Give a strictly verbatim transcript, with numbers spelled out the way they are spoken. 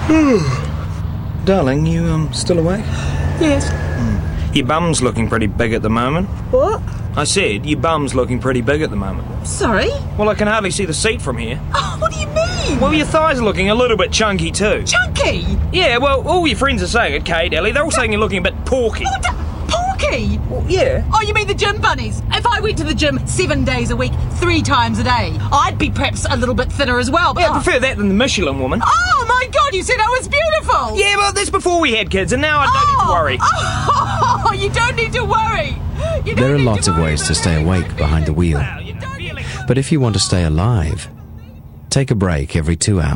Darling, you um still awake? Yes. Mm. Your bum's looking pretty big at the moment. What? I said, your bum's looking pretty big at the moment. Sorry? Well, I can hardly see the seat from here. Oh, what do you mean? Well, your thighs are looking a little bit chunky too. Chunky? Yeah, well, all your friends are saying it, Kate, Ellie. They're all saying you're looking a bit porky. Oh, d- porky? Well, yeah. Oh, you mean the gym bunnies? If I went to the gym seven days a week, three times a day, I'd be perhaps a little bit thinner as well. But Yeah, I oh. prefer that than the Michelin woman. Oh, my God, you said I was beautiful. Yeah, well, that's before we had kids, and now I don't oh. need to worry. Oh, you don't need to worry. You don't There are need lots to of worry ways to about stay anything. awake behind the wheel. Well, you know, feeling- But if you want to stay alive, take a break every two hours.